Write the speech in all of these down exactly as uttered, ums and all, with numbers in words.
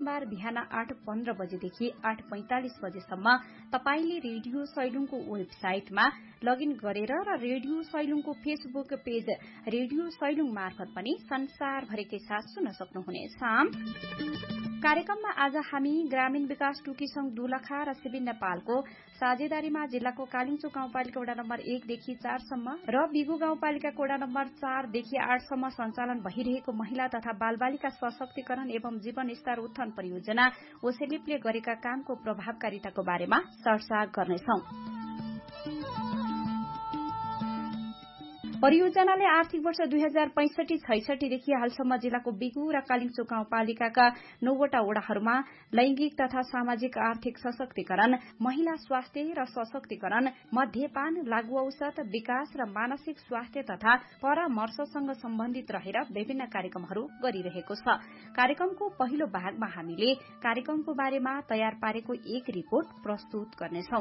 सोमबार बिहान आठ पन्ध्र बजेदेखि आठ पैंतालिस बजेसम्म तपाईले रेडियो सैलुङको वेबसाइटमा लगइन गरेर र radio सैलुङको Facebook page radio Sailung मार्फत पनि संसारभरिकै साथ सुन्न सक्नुहुनेछ। कार्यक्रममा आज हामी ग्रामीण विकास टुकी संघ दोलखा र शिविर नेपालको साझेदारीमा जिल्लाको कालिम्चोक गाउँपालिका वडा नम्बर एकदेखि चारसम्म र बिगु गाउँपालिकाको वडा नम्बर चारदेखि आठसम्म सञ्चालन भइरहेको महिला तथा बालबालिका सशक्तिकरण एवं जीवन स्तर उत्थान परियोजना ओसेलिपले गरेका कामको प्रभावकारिताको बारेमा चर्चा गर्नेछौं। परियोजनाले आर्थिक वर्ष दुई हजार पैंसठी छैसठीदेखि हालसम्म जिल्लाको बिगु र कालिम्चोक गाउँपालिकाका नौवटा वडाहरूमा लैंगिक तथा सामाजिक आर्थिक सशक्तिकरण, महिला स्वास्थ्य र सशक्तिकरण, मध्यपान, लागू औषध, विकास र मानसिक स्वास्थ्य तथा परामर्शसँग सम्बन्धित रहेर विभिन्न कार्यक्रमहरू गरिरहेको छ। कार्यक्रमको पहिलो भागमा हामीले कार्यक्रमको बारेमा तयार पारेको एक रिपोर्ट प्रस्तुत गर्नेछौं।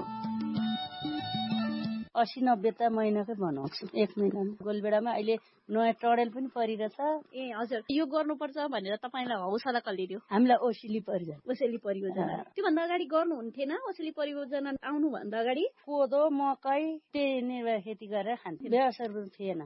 अस्सी नब्बे त महिनाकै बनाउँछु, एक महिनामा। गोलबेडामा अहिले नयाँ टडेल पनि परिरहेछ। ए हजुर, यो गर्नुपर्छ भनेर तपाईँलाई हौसला कसले दियो? हामीलाई ओसिली परियोजना। ओसेली परियोजना। त्योभन्दा अगाडि गर्नुहुन्थेन? ओसेली परियोजना आउनुभन्दा अगाडि कोदो, मकै त्यही निर्वाह खेती गरेर खान्थ्यो, व्यवसाय थिएन।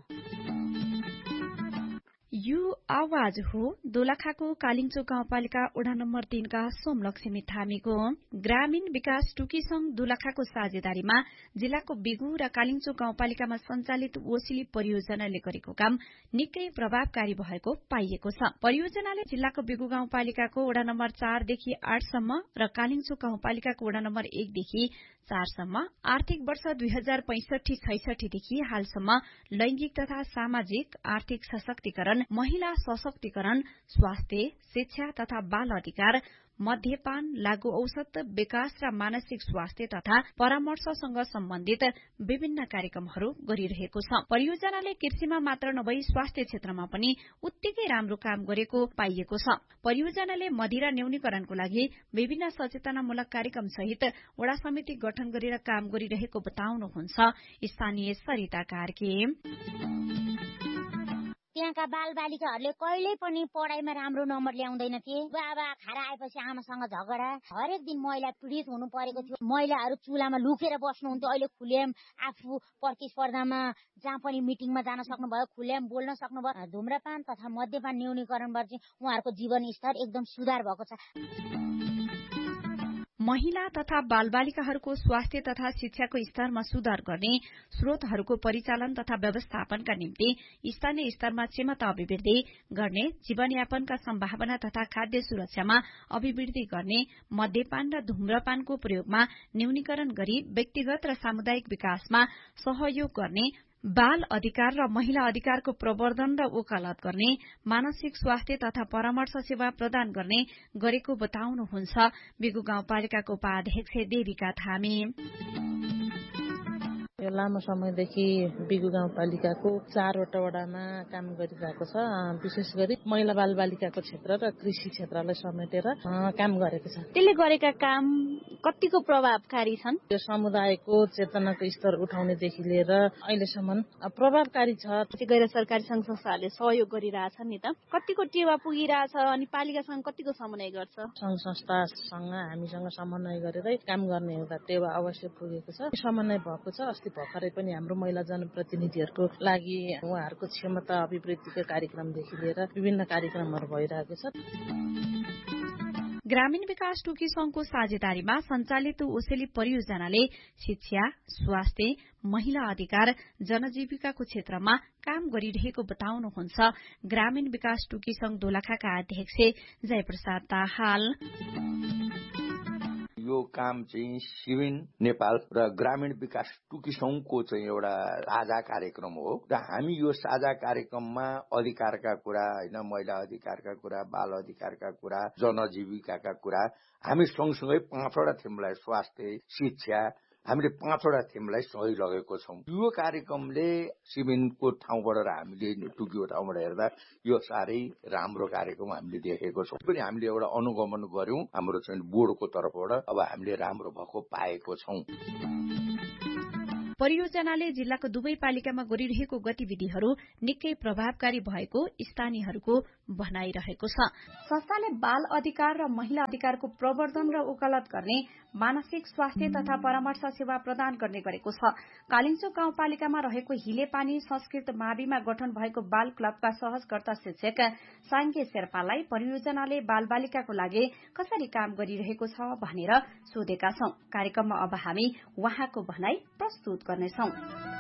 यो आवाज हो दोलखाको कालिम्चोक गाउँपालिका वडा नम्बर तीनका सोमलक्ष्मी थामीको। ग्रामीण विकास टुकी संघ दोलखाको साझेदारीमा जिल्लाको बिगु र कालिम्चोक गाउँपालिकामा सञ्चालित ओसिली परियोजनाले गरेको काम निकै प्रभावकारी भएको पाइएको छ। परियोजनाले जिल्लाको बिगु गाउँपालिकाको वडा नम्बर चारदेखि आठसम्म र कालिम्चोक गाउँपालिकाको वडा नम्बर एकदेखि चारसम्म आर्थिक वर्ष दुई हजार पैंसठी छैसठीदेखि हालसम्म लैंगिक तथा सामाजिक आर्थिक सशक्तिकरण, महिला सशक्तिकरण, स्वास्थ्य, शिक्षा तथा बाल अधिकार, मध्यपान, लागू औषध, विकास र मानसिक स्वास्थ्य तथा परामर्शसँग सम्बन्धित विभिन्न कार्यक्रमहरू गरिरहेको छ। परियोजनाले कृषिमा मात्र नभई स्वास्थ्य क्षेत्रमा पनि उत्तिकै राम्रो काम गरेको पाइएको छ। परियोजनाले मदिरा न्यूनीकरणको लागि विभिन्न सचेतनामूलक कार्यक्रम सहित वडा समिति गठन गरेर काम गरिरहेको बताउनुहुन्छ स्थानीय सरिता कार्के। त्यहाँका बालबालिकाहरूले कहिल्यै पनि पढाइमा राम्रो नम्बर ल्याउँदैनथे। बाबा खारा आएपछि आमासँग झगडा, हरेक दिन महिला पीडित हुनु परेको थियो। महिलाहरू चुलामा लुकेर बस्नुहुन्थ्यो। अहिले खुलेम आफू प्रतिस्पर्धामा जहाँ पनि मिटिङमा जान सक्नुभयो, खुलेम बोल्न सक्नुभयो। धुम्रपान तथा मद्यपान न्यूनीकरणबाट चाहिँ उहाँहरूको जीवन स्तर एकदम सुधार भएको छ। महिला तथा बालबालिकाहरूको स्वास्थ्य तथा शिक्षाको स्तरमा सुधार गर्ने, स्रोतहरूको परिचालन तथा व्यवस्थापनका निम्ति स्थानीय स्तरमा क्षमता अभिवृद्धि गर्ने, जीवनयापनका सम्भावना तथा खाद्य सुरक्षामा अभिवृद्धि गर्ने, मद्यपान र धूम्रपानको प्रयोगमा न्यूनीकरण गरी व्यक्तिगत र सामुदायिक विकासमा सहयोग गर्ने, बाल अधिकार र महिला अधिकारको प्रवर्धन र वकालत गर्ने, मानसिक स्वास्थ्य तथा परामर्श सेवा प्रदान गर्ने गरेको बताउनुहुन्छ बिगु गाउँपालिकाको उपाध्यक्ष देविका थामी। यो लामो समयदेखि बिगु गाउँपालिकाको चारवटा वडामा काम गरिरहेको छ। विशेष गरी महिला बालबालिकाको क्षेत्र र कृषि क्षेत्रलाई समेटेर काम गरेको छ। त्यसले गरेका काम कतिको प्रभावकारी छन्? यो समुदायको चेतनाको स्तर उठाउनेदेखि लिएर अहिलेसम्म प्रभावकारी छ। गैर सरकारी संघ संस्थाहरूले सहयोग गरिरहेछन् नि त, कतिको टेवा पुगिरहेछ अनि पालिकासँग कतिको समन्वय गर्छ? संघ संस्थासँग हामीसँग समन्वय गरेरै काम गर्ने हुँदा टेवा अवश्य पुगेको छ, समन्वय भएको छ। अस्ति भर्खरै पनि हाम्रो महिला जनप्रतिनिधिहरूको लागि उहाँहरूको क्षमता अभिवृद्धिको कार्यक्रमदेखि लिएर विभिन्न कार्यक्रमहरू भइरहेको छ। ग्रामीण विकास टुकी संघको साझेदारीमा सञ्चालित ओसेली परियोजनाले शिक्षा, स्वास्थ्य, महिला अधिकार, जनजीविकाको क्षेत्रमा काम गरिरहेको बताउनुहुन्छ ग्रामीण विकास टुकी संघ दोलखाका अध्यक्ष जयप्रसाद दाहाल। यो काम चाहिँ शिविर नेपाल र ग्रामीण विकास टुकी संघको चाहिँ एउटा साझा कार्यक्रम हो र हामी यो साझा कार्यक्रममा अधिकारका कुरा हैन, महिला अधिकारका कुरा, बाल अधिकारका कुरा, जनजीविकाका कुरा हामी सँगसँगै पाँचवटा थिमलाई स्वास्थ्य, शिक्षा हामीले पाँचवटा थिमलाई सही लगेको छौं। यो कार्यक्रमले शिविरको ठाउँबाट र हामीले टुकीको ठाउँबाट हेर्दा यो साह्रै राम्रो कार्यक्रम हामीले देखेको छौं। पनि हामीले एउटा अनुगमन गर्यौं हाम्रो चाहिँ बोर्डको तर्फबाट, अब हामीले राम्रो भएको पाएको छौं। परियोजनाले जिल्लाको दुवै पालिकामा गरिरहेको गतिविधिहरू निकै प्रभावकारी भएको स्थानीयहरूको भनाइरहेको छ। संस्थाले बाल अधिकार र महिला अधिकारको प्रवर्धन र वकालत गर्ने मानसिक स्वास्थ्य तथा परामर्श सेवा प्रदान गर्ने गरेको छ। कालिम्चोक गाउँपालिकामा रहेको हिलेपानी संस्कृत माविमा गठन भएको बाल क्लबका सहजकर्ता शिक्षक साङ्गे शेर्पालाई परियोजनाले बाल बालिकाको लागि कसरी काम गरिरहेको छ भनेर सोधेका छौं। कार्यक्रममा अब हामी उहाँको भनाई प्रस्तुत गर्नेछौं।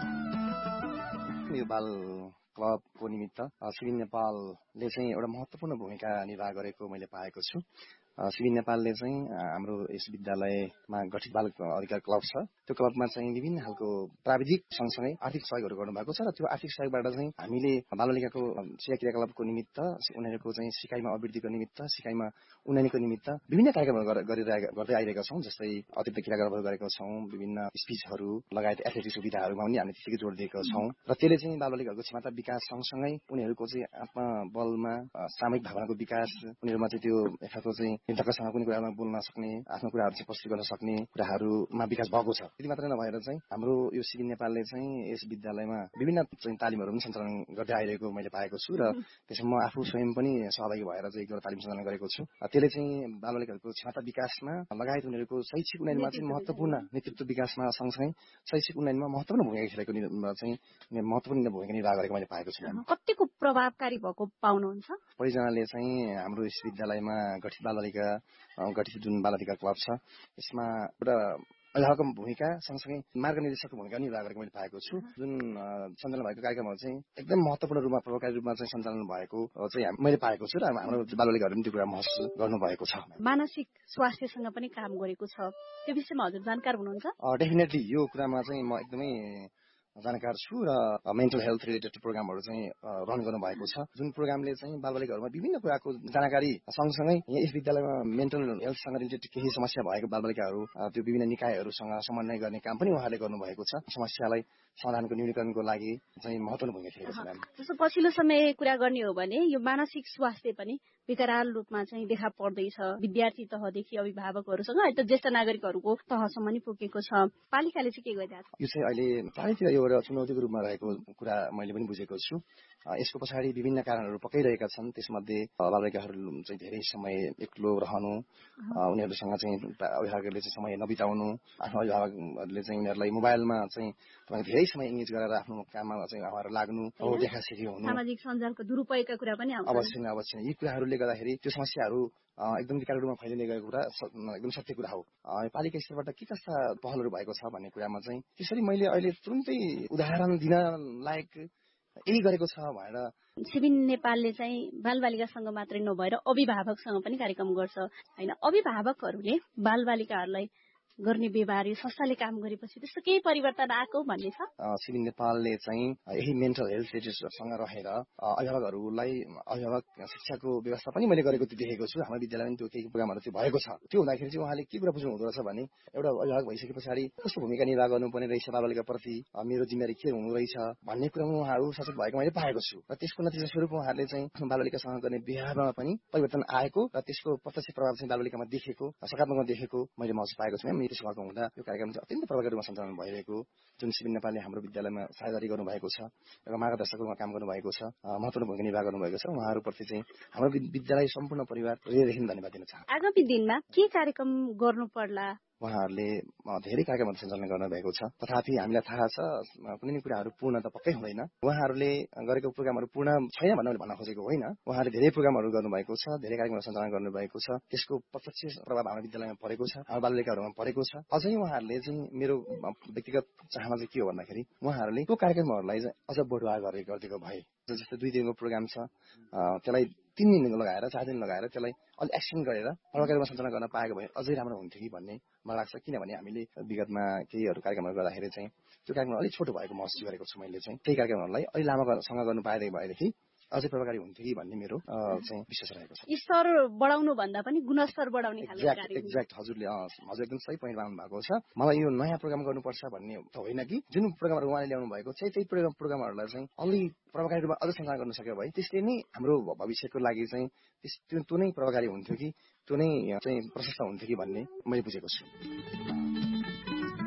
यो बाल क्लबको निमित्त सिभिन नेपालले चाहिँ एउटा महत्वपूर्ण भूमिका निर्वाह गरेको मैले पाएको छु। सिभिन नेपालले चाहिँ हाम्रो यस विद्यालयमा गठित बाल अधिकार क्लब छ। त्यो क्लबमा चाहिँ विभिन्न खालको प्राविधिक सँगसँगै आर्थिक सहयोगहरू गर्नुभएको छ र त्यो आर्थिक सहयोगबाट चाहिँ हामीले बालबालिकाको सेवा क्रियाकलापको निमित्त उनीहरूको चाहिँ सिकाइमा अभिवृद्धिको निमित्त सिकाइमा उन्नयनको निमित्त विभिन्न कार्यक्रमहरू गर्दै आइरहेका छौँ। जस्तै अतिरिक्त क्रियाकलापहरू गरेका छौँ, विभिन्न स्पिचहरू लगायत एथलेटिक सुविधाहरूमा पनि हामीले त्यतिकै जोड दिएका छौँ र त्यसले चाहिँ बालबालिकाहरूको क्षमता विकास सँगसँगै उनीहरूको चाहिँ आत्मबलमा सामूहिक भावनाको विकास, उनीहरूमा चाहिँ त्यो यथार्थ चाहिँ निर्धक्कसँग कुनै कुरामा बोल्न सक्ने, आफ्नो कुराहरू चाहिँ प्रस्तुत गर्न सक्ने कुराहरूमा विकास भएको छ। त्यति मात्र नभएर चाहिँ हाम्रो यो सिभिन नेपालले चाहिँ यस विद्यालयमा विभिन्न चाहिँ तालिमहरू पनि सञ्चालन गर्दै आइरहेको मैले पाएको छु र त्यसमा म आफू स्वयं पनि सहभागी भएर चाहिँ एक तालिम सञ्चालन गरेको छु। त्यसले चाहिँ बालबालिकाहरूको क्षमता विकासमा लगायत उनीहरूको शैक्षिक उन्नयनमा चाहिँ महत्त्वपूर्ण नेतृत्व विकासमा सँगसँगै शैक्षिक उन्नयनमा महत्त्वपूर्ण भूमिका खेलेको चाहिँ महत्त्वपूर्ण भूमिका निर्वाह गरेको मैले पाएको छु। कतिको प्रभावकारी भएको पाउनुहुन्छ? परियोजनाले चाहिँ हाम्रो यस विद्यालयमा गठित बालबालिका गठित जुन बाल अधिकार क्लब छ यसमा एउटा अभिभावकको भूमिका सँगसँगै मार्गनिर्देशकको भूमिका निर्वाह गरेको मैले पाएको छु। जुन सञ्चालन भएको कार्यक्रमहरू चाहिँ एकदम महत्त्वपूर्ण रूपमा प्रभावकारी रूपमा चाहिँ सञ्चालन भएको चाहिँ मैले पाएको छु र हाम्रो बालबालिकाहरूले पनि त्यो कुरा महसुस गर्नुभएको छ। मानसिक स्वास्थ्यसँग पनि काम गरेको छ, त्यो विषयमा हजुर जानकार हुनुहुन्छ? डेफिनेटली यो कुरामा चाहिँ म एकदमै जानकार छु र मेन्टल हेल्थ रिलेटेड प्रोग्रामहरू चाहिँ रन गर्नु भएको छ। जुन प्रोग्रामले चाहिँ बालबालिकाहरूमा विभिन्न कुराको जानकारी सँगसँगै यस विद्यालयमा मेन्टल हेल्थसँग रिलेटेड केही समस्या भएको बालबालिकाहरू त्यो विभिन्न निकायहरूसँग समन्वय गर्ने काम पनि उहाँले गर्नुभएको छ। समस्यालाई समाधानको न्यूनीकरणको लागि चाहिँ महत्त्वपूर्ण भूमिका खेलेको छ। जस्तो पछिल्लो समय कुरा गर्ने हो भने यो मानसिक स्वास्थ्य पनि विकराल रूपमा चाहिँ देखा पर्दैछ। विद्यार्थी तहदेखि अभिभावकहरूसँग अहिले त ज्येष्ठ नागरिकहरूको तहसम्म नि पुगेको छ। पालिकाले चाहिँ के गरिरहेको छ? यो चाहिँ अहिले चारैतिर एउटा चुनौतीको रूपमा रहेको कुरा मैले पनि बुझेको छु। यसको पछाडि विभिन्न कारणहरू पकाइरहेका छन्। त्यसमध्ये बालबालिकाहरू चाहिँ धेरै समय एक्लो रहनु, उनीहरूसँग चाहिँ अभिभावकहरूले चाहिँ समय नबिताउनु, आफ्नो अभिभावकहरूले चाहिँ उनीहरूलाई मोबाइलमा चाहिँ धेरै समय इङ्गेज गरेर आफ्नो काममा चाहिँ उहाँहरू लाग्नु, देखासेखी हुनु, सामाजिक सञ्जालको दुरुपयोगका कुरा पनि आउँछ। अवश्य नै अवश्य नै यी कुराहरूले गर्दाखेरि त्यो समस्याहरू एकदम विकराल रूपमा फैलिने गएको कुरा एकदम सत्य कुरा हो। पालिका स्तरबाट के कस्ता पहलहरू भएको छ भन्ने कुरामा चाहिँ त्यसरी मैले अहिले तुरुन्तै उदाहरण दिन लायक यही गरेको छ भनेर। सिभिन नेपालले चाहिँ बालबालिकासँग मात्रै नभएर अभिभावकसँग पनि कार्यक्रम गर्छ होइन? अभिभावकहरूले बालबालिकाहरूलाई गर्ने व्यवहार यो संस्थाले काम गरेपछि त्यस्तो केही परिवर्तन आएको भन्ने छ? सिभिन नेपालले चाहिँ यही मेन्टल हेल्थ रिलेटेडसँग रहेर अभिभावकहरूलाई अभिभावक शिक्षाको व्यवस्था पनि मैले गरेको देखेको छु। हाम्रो विद्यालयमा त्यो केही प्रोग्रामहरू चाहिँ भएको छ। त्यो हुँदाखेरि चाहिँ उहाँले के कुरा बुझ्नु हुँदो रहेछ भने एउटा अभिभावक भइसके पछाडि कस्तो भूमिका निर्वाह गर्नुपर्ने रहेछ बालबालिकाप्रति, मेरो जिम्मेवारी के हुनु रहेछ भन्ने कुरामा उहाँहरू सचेत भएको मैले पाएको छु र त्यसको नतिजा स्वरूप उहाँहरूले चाहिँ बालबालिकासँग गर्ने व्यवहारमा पनि परिवर्तन आएको र त्यसको प्रत्यक्ष प्रभाव चाहिँ बालबालिकामा देखेको, सकारात्मक देखेको मैले महसुस पाएको छु। त्यसो भएको हुँदा यो कार्यक्रम चाहिँ अत्यन्त प्रभावकारी रूपमा सञ्चालन भइरहेको, जुन सिभिन नेपालले हाम्रो विद्यालयमा साझेदारी गर्नुभएको छ, एउटा मार्गदर्शकको रूपमा काम गर्नुभएको छ, महत्त्वपूर्ण भूमिका निर्वाह गर्नुभएको छ। उहाँहरूप्रति चाहिँ हाम्रो विद्यालय सम्पूर्ण परिवार हृदयदेखि धन्यवाद दिन चाहन्छु। आगामी दिनमा के कार्यक्रम गर्नु पर्ला? उहाँहरूले धेरै कार्यक्रमहरू सञ्चालन गर्नुभएको छ, तथापि हामीलाई थाहा छ कुनै पनि कुराहरू पूर्ण त पक्कै हुँदैन। उहाँहरूले गरेको प्रोग्रामहरू पूर्ण छैन भन्ने भन्न खोजेको होइन। उहाँहरूले धेरै प्रोग्रामहरू गर्नुभएको छ, धेरै कार्यक्रमहरू सञ्चालन गर्नुभएको छ, त्यसको प्रत्यक्ष प्रभाव हाम्रो विद्यालयमा परेको छ, हाम्रो बालबालिकाहरूमा परेको छ। अझै उहाँहरूले चाहिँ मेरो व्यक्तिगत चाहना चाहिँ के हो भन्दाखेरि उहाँहरूले त्यो कार्यक्रमहरूलाई चाहिँ अझ बढुवा गरेर गरिदिएको भए, जस्तै दुई दिनको प्रोग्राम छ त्यसलाई तीन दिन लगाएर चार दिन लगाएर त्यसलाई अलिक एक्सटेन्ड गरेर प्रभावकारी रूपमा सञ्चालन गर्न पाएको भए अझै राम्रो हुन्थ्यो कि भन्ने मलाई लाग्छ। किनभने हामीले विगतमा केहीहरू कार्यक्रमहरू गर्दाखेरि चाहिँ त्यो कार्यक्रम अलिक छोटो भएको महसुस गरेको छु मैले चाहिँ। त्यही कार्यक्रमहरूलाई अलिक लामोसँग गर्नु पाएदेखि भएदेखि अझै प्रभावकारी हुन्थ्यो कि भन्ने मेरो चाहिँ विश्वास रहेको छ। स्तर बढाउनु भन्दा पनि गुणस्तर बढाउने खालको एक्ज्याक्ट एक्ज्याक्ट हजुरले हजुर एकदम सही पोइन्ट माग्नु भएको छ। मलाई यो नयाँ प्रोग्राम गर्नुपर्छ भन्ने त होइन कि जुन प्रोग्रामहरू उहाँले ल्याउनु भएको छ त्यही प्रोग्राम प्रोग्रामहरूलाई चाहिँ अलि प्रभावकारी रूपमा अझ सञ्चालन गर्न सक्यो भए त्यसले नै हाम्रो भविष्यको लागि चाहिँ त्यो त्यो नै प्रभावकारी हुन्थ्यो कि त्यो नै चाहिँ प्रशस्त हुन्थ्यो कि भन्ने मैले बुझेको छु।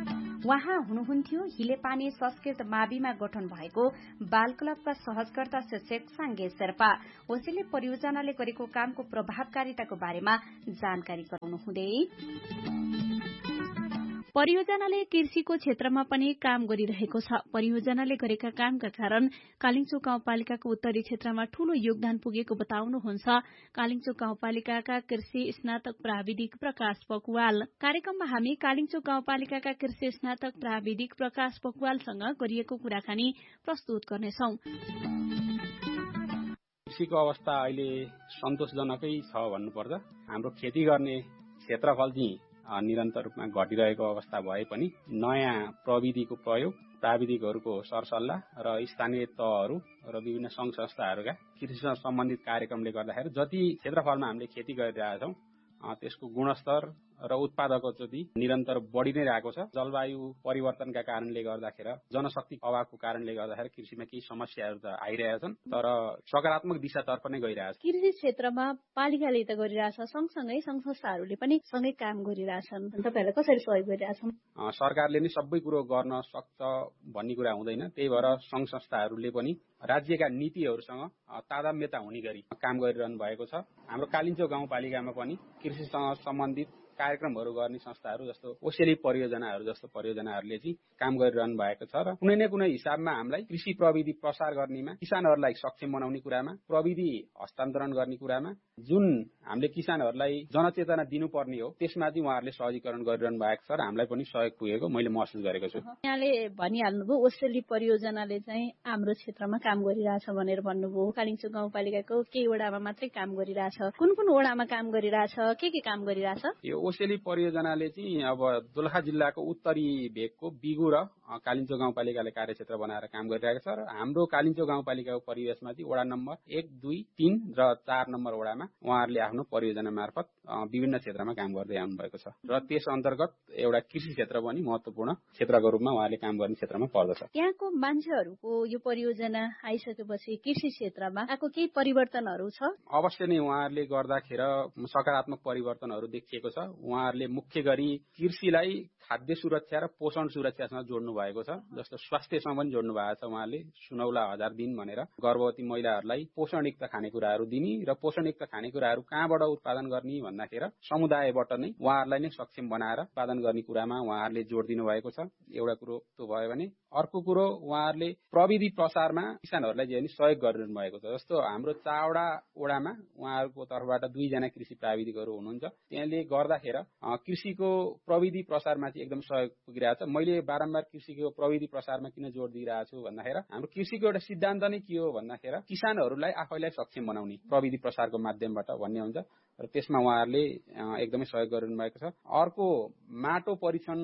उहाँ हुनुहुन्थ्यो हिलेपानी संस्कृत माविमा गठन भएको बाल क्लबका सहजकर्ता शीर्षक साङ्गे शेर्पा। ओसेले परियोजनाले गरेको कामको प्रभावकारिताको बारेमा जानकारी गराउनुहुँदै परियोजनाले कृषिको क्षेत्रमा पनि काम गरिरहेको छ। परियोजनाले गरेका कामका कारण कालिङ्चोक गाउँपालिकाको उत्तरी क्षेत्रमा ठूलो योगदान पुगेको बताउनुहुन्छ कालिङ्चोक गाउँपालिकाका कृषि स्नातक प्राविधिक प्रकाश पकवाल। कार्यक्रममा हामी कालिङ्चोक गाउँपालिकाका कृषि स्नातक प्राविधिक प्रकाश पकवालसँग गरिएको कुराकानी प्रस्तुत गर्नेछौं। कृषिको अवस्था अहिले सन्तोषजनकै छ भन्नुपर्छ। हाम्रो खेती गर्ने क्षेत्रफल चाहिँ निरन्तर रूपमा घटिरहेको अवस्था भए पनि नयाँ प्रविधिको प्रयोग, प्राविधिकहरूको सरसल्लाह र स्थानीय तहहरू र विभिन्न संघ संस्थाहरूका कृषिसँग सम्बन्धित कार्यक्रमले गर्दाखेरि जति क्षेत्रफलमा हामीले खेती गरिरहेछौँ त्यसको गुणस्तर र उत्पादकता चाहिँ निरन्तर बढ़ी नै रहेको छ। जलवायु परिवर्तनका कारणले गर्दाखेरि जनशक्ति अभावको कारणले गर्दाखेरि कृषिमा केही समस्याहरू त आइरहेछन्, तर सकारात्मक दिशातर्फ नै गइरहेछ। कृषि क्षेत्रमा पालिकाले त गरिरहेछ, सँगसँगै संघ संस्थाहरूले पनि सँगै काम गरिरहेछन्। तपाईहरुले कसरी सहयोग गरिरहेछन्? सरकारले नै सबै कुरो गर्न सक्छ भन्ने कुरा हुँदैन, त्यही भएर संघ संस्थाहरूले पनि राज्यका नीतिहरूसँग तादात्म्यता हुने गरी काम गरिरहनु भएको छ। हाम्रो कालिङ्चोक गाउँपालिकामा पनि कृषिसँग सम्बन्धित कार्यक्रमहरू गर्ने संस्थाहरू जस्तो ओसेली परियोजनाहरू जस्तो परियोजनाहरूले चाहिँ काम गरिरहनु भएको छ र कुनै न कुनै हिसाबमा हामीलाई कृषि प्रविधि प्रसार गर्नेमा, किसानहरूलाई सक्षम बनाउने कुरामा, प्रविधि हस्तान्तरण गर्ने कुरामा जुन हामीले किसानहरूलाई जनचेतना दिनुपर्ने हो त्यसमा चाहिँ उहाँहरूले सहजीकरण गरिरहनु भएको छ र हामीलाई पनि सहयोग पुगेको मैले महसुस गरेको छु। यहाँले भनिहाल्नुभयो ओसेली परियोजनाले चाहिँ हाम्रो क्षेत्रमा काम गरिरहेछ भनेर भन्नुभयो। कालिङ्चोक गाउँपालिकाको केही वडामा मात्रै काम गरिरहेछ, कुन कुन वडामा काम गरिरहेछ, के के काम गरिरहेछ? यो ओसेली परियोजनाले चाहिँ अब दोलखा जिल्लाको उत्तरी भेगको बिगु र कालिङ्चोक गाउँपालिकाले कार्यक्षेत्र बनाएर काम गरिरहेको छ र हाम्रो कालिङ्चोक गाउँपालिकाको परिवेशमा चाहिँ वडा नम्बर एक, दुई, तीन र चार नम्बर वडामा उहाँहरूले आफ्नो परियोजना मार्फत विभिन्न क्षेत्रमा काम गर्दै आउनु भएको छ र त्यस अन्तर्गत एउटा कृषि क्षेत्र पनि महत्वपूर्ण क्षेत्रको रूपमा उहाँले काम गर्ने क्षेत्रमा पर्दछ। यहाँको मान्छेहरूको यो परियोजना आइसकेपछि कृषि क्षेत्रमा आएको केही परिवर्तनहरू छ? अवश्य नै उहाँहरूले गर्दाखेरि सकारात्मक परिवर्तनहरू देखिएको छ। उहाँहरूले मुख्य गरी कृषिलाई खाद्य सुरक्षा र पोषण सुरक्षासँग जोड्नु भएको छ। जस्तो स्वास्थ्यसँग पनि जोड्नु भएको छ। उहाँले सुनौला हजार दिन भनेर गर्भवती महिलाहरूलाई पोषणयुक्त खानेकुराहरू दिने र पोषणयुक्त खानेकुराहरू कहाँबाट उत्पादन गर्ने भन्दाखेरि समुदायबाट नै उहाँहरूलाई नै सक्षम बनाएर उत्पादन गर्ने कुरामा उहाँहरूले जोड दिनु भएको छ। एउटा कुरो त्यो भयो भने अर्को कुरो उहाँहरूले प्रविधि प्रसारमा किसानहरूलाई जे सहयोग गरिरहनु भएको छ। जस्तो हाम्रो चावडा वडामा उहाँहरूको तर्फबाट दुईजना कृषि प्राविधिकहरू हुनुहुन्छ। त्यसले गर्दाखेरि कृषिको प्रविधि प्रसारमा चाहिँ एकदम सहयोग पुगिरहेछ। मैले बारम्बार कृषिको प्रविधि प्रसारमा किन जोड दिइरहेको छु भन्दाखेरि हाम्रो कृषिको एउटा सिद्धान्त नै के हो भन्दाखेरि किसानहरूलाई आफैलाई सक्षम बनाउने प्रविधि प्रसारको माध्यमबाट भन्ने हुन्छ र त्यसमा उहाँहरूले एकदमै सहयोग गरिरहनु भएको छ। अर्को माटो परीक्षण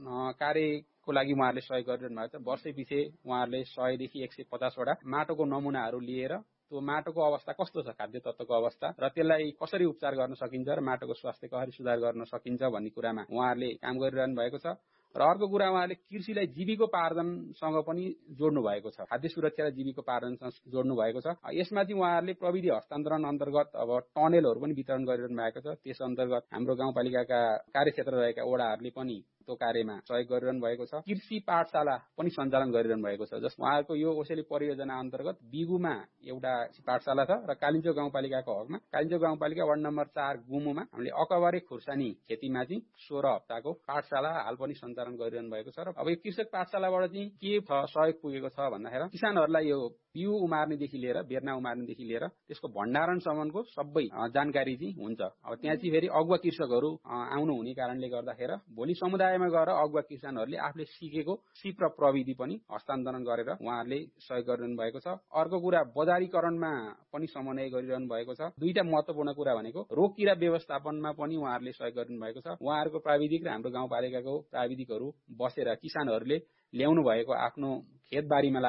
कार्यको लागि उहाँहरूले सहयोग गरिरहनु भएको छ। वर्षै पछि उहाँहरूले सयदेखि एक सय पचासवटा माटोको नमुनाहरू लिएर त्यो माटोको अवस्था कस्तो छ, खाद्य तत्वको अवस्था र त्यसलाई कसरी उपचार गर्न सकिन्छ र माटोको स्वास्थ्य कसरी सुधार गर्न सकिन्छ भन्ने कुरामा उहाँहरूले काम गरिरहनु भएको छ। र अर्को कुरा उहाँले कृषिलाई जीविकोपार्जनसँग पनि जोड्नु भएको छ, खाद्य सुरक्षा र जीविकोपार्जनसँग जोड्नु भएको छ। यसमा चाहिँ उहाँहरूले प्रविधि हस्तान्तरण अन्तर्गत अब टनेलहरू पनि वितरण गरिरहनु भएको छ। त्यस अन्तर्गत हाम्रो गाउँपालिकाका कार्यक्षेत्र रहेका वडाहरूले पनि त्यो कार्यमा सहयोग गरिरहनु भएको छ। कृषि पाठशाला पनि सञ्चालन गरिरहनु भएको छ। जस उहाँहरूको यो ओसेली परियोजना अन्तर्गत बिगुमा एउटा पाठशाला छ र कालिङ्चोक गाउँपालिकाको हकमा कालिङ्चोक गाउँपालिका वार्ड नम्बर चार गुमुमा हामीले अकबारे खुर्सानी खेतीमा चाहिँ सोह्र हप्ताको पाठशाला हाल पनि सञ्चालन गरिरहनु भएको छ। र अब यो कृषक पाठशालाबाट चाहिँ के सहयोग पुगेको छ भन्दाखेरि किसानहरूलाई यो बिउ उमार्नेदेखि लिएर बेर्ना उमार्नेदेखि लिएर त्यसको भण्डारणसम्मको सबै जानकारी चाहिँ हुन्छ। अब त्यहाँ चाहिँ फेरि अगुवा कृषकहरू आउनु हुने कारणले गर्दाखेरि भोलि समुदायमा गएर अगुवा किसानहरूले आफूले सिकेको सिप र प्रविधि पनि हस्तान्तरण गरेर उहाँहरूले सहयोग गरिरहनु भएको छ। अर्को कुरा बजारीकरणमा पनि समन्वय गरिरहनु भएको छ। दुईटा महत्वपूर्ण कुरा भनेको रोग किरा व्यवस्थापनमा पनि उहाँहरूले सहयोग गरिरहनु भएको छ। उहाँहरूको प्राविधिक र हाम्रो गाउँपालिकाको प्राविधिकहरू बसेर किसानहरूले ल्याउनु भएको आफ्नो खेतबारीमा लागेको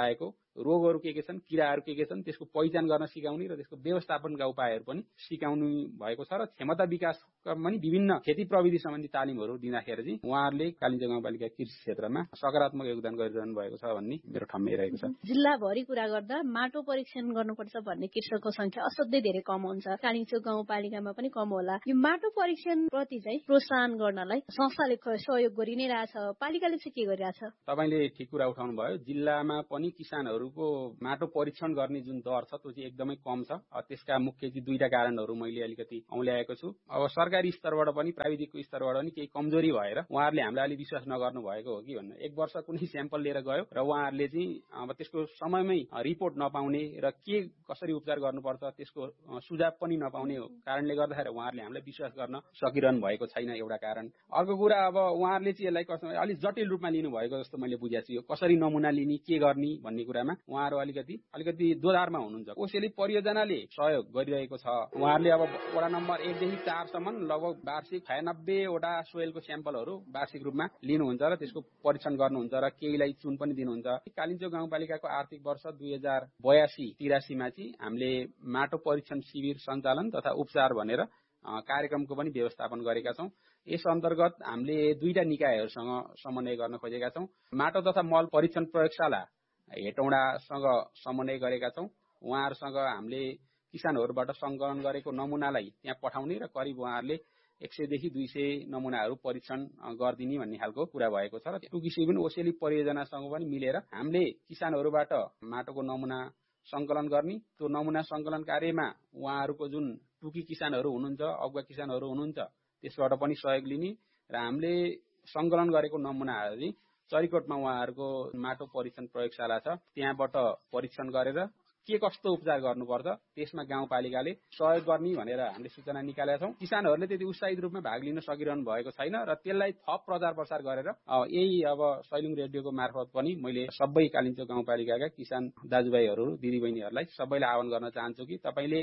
रोगहरू के के छन्, किराहरू के के छन्, त्यसको पहिचान गर्न सिकाउने र त्यसको व्यवस्थापनका उपायहरू पनि सिकाउनु भएको छ र क्षमता विकासका पनि विभिन्न खेती प्रविधि सम्बन्धी तालिमहरू दिँदाखेरि चाहिँ उहाँहरूले कालिम्पोङ गाउँपालिका कृषि क्षेत्रमा सकारात्मक योगदान गरिरहनु भएको छ भन्ने मेरो ठम्मै रहेको छ। जिल्लाभरि कुरा गर्दा माटो परीक्षण गर्नुपर्छ भन्ने कृषकको संख्या असाध्यै धेरै कम हुन्छ, कालिम्पोङ गाउँपालिकामा पनि कम होला। यो माटो परीक्षण प्रति चाहिँ प्रोत्साहन गर्नलाई संस्थाले सहयोग गरि नै रहेछ, पालिकाले चाहिँ के गरिरहेछ? तपाईले ठिक कुरा उठाउनु भयो। जिल्लामा पनि किसानहरूको माटो परीक्षण गर्ने जुन दर छ त्यो चाहिँ एकदमै कम छ। त्यसका मुख्य चाहिँ दुईटा कारणहरू मैले अलिकति औल्याएको छु। अब सरकारी स्तरबाट पनि प्राविधिक स्तरबाट पनि केही कमजोरी भएर उहाँहरूले हामीलाई अलि विश्वास नगर्नु भएको हो कि भन्नु। एक वर्ष कुनै स्याम्पल लिएर गयो र उहाँहरूले चाहिँ अब त्यसको समयमै रिपोर्ट नपाउने र के कसरी उपचार गर्नुपर्छ त्यसको सुझाव पनि नपाउने कारणले गर्दाखेरि उहाँहरूले हामीलाई विश्वास गर्न सकिरहनु भएको छैन एउटा कारण। अर्को कुरा अब उहाँहरूले चाहिँ यसलाई कसरी अलिक जटिल रूपमा लिनु भएको जस्तो मैले बुझेको छु। यो कसरी नमुना लिने, के गर्ने भन्ने कुरामा उहाँहरू अलिकति अलिकति दोधारमा हुनुहुन्छ। कोसेली परियोजनाले सहयोग गरिरहेको छ। उहाँहरूले अब वडा नम्बर एकदेखि चारसम्म लगभग वार्षिक छयानब्बेवटा सोइलको स्याम्पलहरू वार्षिक रूपमा लिनुहुन्छ र त्यसको परीक्षण गर्नुहुन्छ र केहीलाई चुन पनि दिनुहुन्छ। कालिम्पोङ गाउँपालिकाको आर्थिक वर्ष दुई हजार बयासी तिरासीमा चाहिँ हामीले माटो परीक्षण शिविर सञ्चालन तथा उपचार भनेर कार्यक्रमको पनि व्यवस्थापन गरेका छौँ। यस अन्तर्गत हामीले दुईटा निकायहरूसँग समन्वय गर्न खोजेका छौँ। माटो तथा मल परीक्षण प्रयोगशाला हेटौँडासँग समन्वय गरेका छौँ। उहाँहरूसँग हामीले किसानहरूबाट सङ्कलन गरेको नमुनालाई त्यहाँ पठाउने र करिब उहाँहरूले एक सयदेखि दुई सय नमुनाहरू परीक्षण गरिदिने भन्ने खालको कुरा भएको छ। र टुकी सिबिन ओसेली परियोजनासँग पनि मिलेर हामीले किसानहरूबाट माटोको नमुना सङ्कलन गर्ने, त्यो नमुना सङ्कलन कार्यमा उहाँहरूको जुन टुकी किसानहरू हुनुहुन्छ, अगुवा किसानहरू हुनुहुन्छ, त्यसबाट पनि सहयोग लिने र हामीले सङ्कलन गरेको नमुनाहरू चरीकोटमा उहाँहरूको माटो परीक्षण प्रयोगशाला छ, त्यहाँबाट परीक्षण गरेर के कस्तो उपचार गर्नुपर्छ त्यसमा गाउँपालिकाले सहयोग गर्ने भनेर हामीले सूचना निकालेका छौँ। किसानहरूले त्यति उत्साहित रूपमा भाग लिन सकिरहनु भएको छैन र त्यसलाई थप प्रचार प्रसार गरेर यही अब सैलुङ रेडियोको मार्फत पनि मैले सबै कालिम्पोङ गाउँपालिकाका किसान दाजुभाइहरू, दिदीबहिनीहरूलाई सबैलाई आह्वान गर्न चाहन्छु कि तपाईँले